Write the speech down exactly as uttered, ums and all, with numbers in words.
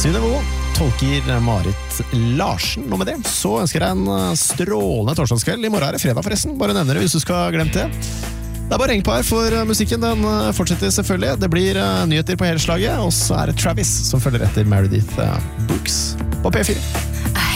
Synnøve tolker Marit Larsen. Nå med det, så ønsker jeg en strålende torsdagskveld. I morgen er det fredag forresten, bare nevner det hvis du skal ha glemt det. Det er bare å henge på her, for musikken den fortsetter selvfølgelig. Det blir nyheter på hele slaget, og så er det Travis som følger etter Meredith Brooks på P fire.